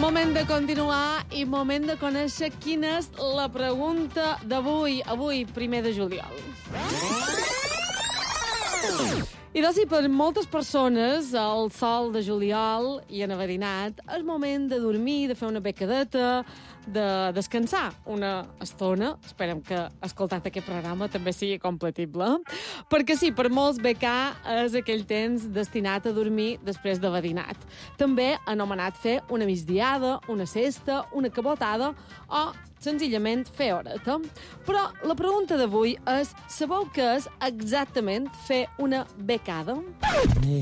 Moment de continuar i moment de conèixer quina és la pregunta d'avui. Avui, 1 de juliol. I doncs, per moltes persones, el sol de juliol i enverinat és moment de dormir, de fer una becadeta, de descansar una estona. Esperem que, escoltant aquest programa, també sigui compatible. Perquè sí, per molts becà és aquell temps destinat a dormir després de vedinat. També anomenat fer una migdiada, una sesta, una cabotada o senzillament fer horeta. Però la pregunta d'avui és: sabeu què és exactament fer una becada?